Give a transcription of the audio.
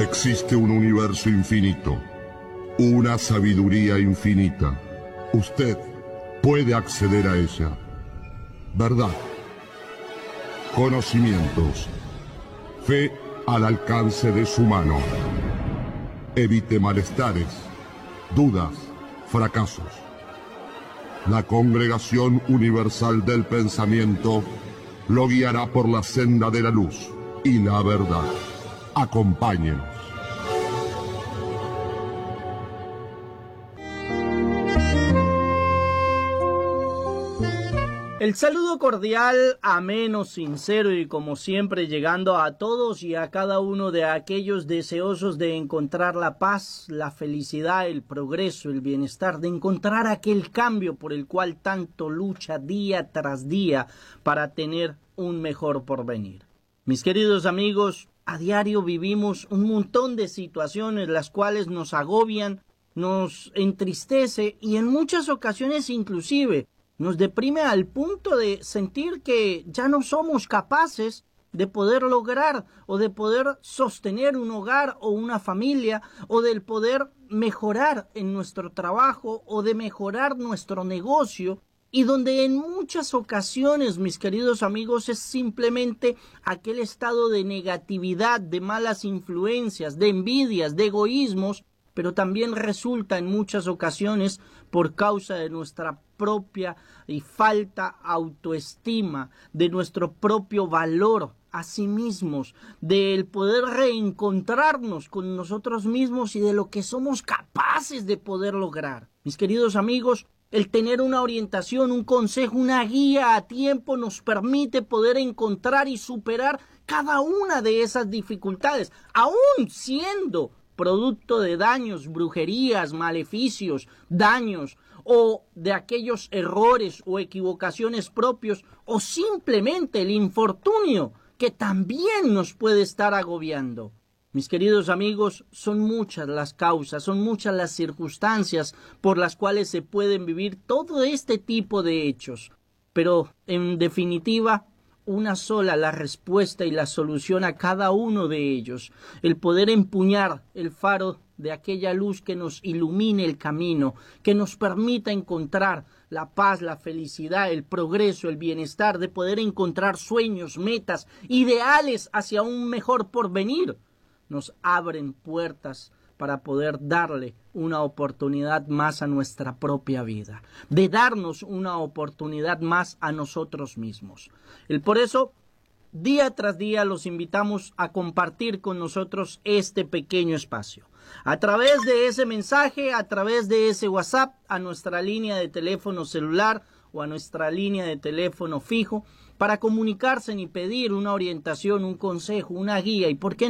Existe un universo infinito, una sabiduría infinita. Usted puede acceder a ella. Verdad, conocimientos, fe al alcance de su mano. Evite malestares, dudas, fracasos. La Congregación Universal del Pensamiento lo guiará por la senda de la luz y la verdad. Acompáñenos. El saludo cordial, ameno, sincero y como siempre llegando a todos y a cada uno de aquellos deseosos de encontrar la paz, la felicidad, el progreso, el bienestar, de encontrar aquel cambio por el cual tanto lucha día tras día para tener un mejor porvenir. Mis queridos amigos, a diario vivimos un montón de situaciones las cuales nos agobian, nos entristece y en muchas ocasiones inclusive nos deprime al punto de sentir que ya no somos capaces de poder lograr o de poder sostener un hogar o una familia o del poder mejorar en nuestro trabajo o de mejorar nuestro negocio, y donde en muchas ocasiones, mis queridos amigos, es simplemente aquel estado de negatividad, de malas influencias, de envidias, de egoísmos, pero también resulta en muchas ocasiones por causa de nuestra propia y falta autoestima, de nuestro propio valor a sí mismos, del poder reencontrarnos con nosotros mismos y de lo que somos capaces de poder lograr. Mis queridos amigos, el tener una orientación, un consejo, una guía a tiempo nos permite poder encontrar y superar cada una de esas dificultades, aún siendo producto de daños, brujerías, maleficios, daños o de aquellos errores o equivocaciones propios o simplemente el infortunio que también nos puede estar agobiando. Mis queridos amigos, son muchas las causas, son muchas las circunstancias por las cuales se pueden vivir todo este tipo de hechos, pero en definitiva una sola la respuesta y la solución a cada uno de ellos, el poder empuñar el faro de aquella luz que nos ilumine el camino, que nos permita encontrar la paz, la felicidad, el progreso, el bienestar, de poder encontrar sueños, metas, ideales hacia un mejor porvenir, nos abren puertas para poder darle una oportunidad más a nuestra propia vida, de darnos una oportunidad más a nosotros mismos. Por eso, día tras día los invitamos a compartir con nosotros este pequeño espacio. A través de ese mensaje, a través de ese WhatsApp, a nuestra línea de teléfono celular o a nuestra línea de teléfono fijo, para comunicarse y pedir una orientación, un consejo, una guía y, ¿por qué